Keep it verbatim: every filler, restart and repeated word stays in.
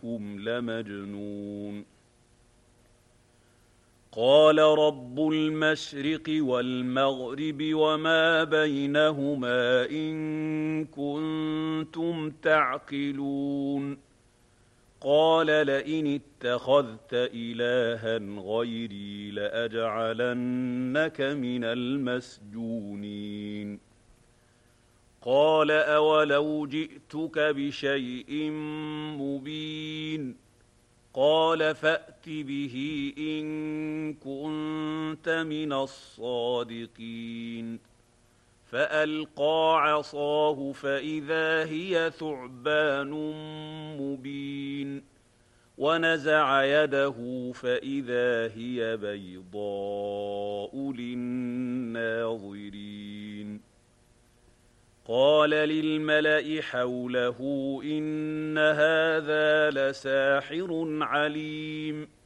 إنكم لمجنون قال رب المشرق والمغرب وما بينهما إن كنتم تعقلون قال لئن اتخذت إلها غيري لأجعلنك من المسجونين قال أولو جئتك بشيء مبين قال فأت به إن كنت من الصادقين فألقى عصاه فإذا هي ثعبان مبين ونزع يده فإذا هي بيضاء للناظرين قال للملأ حوله إن هذا لساحر عليم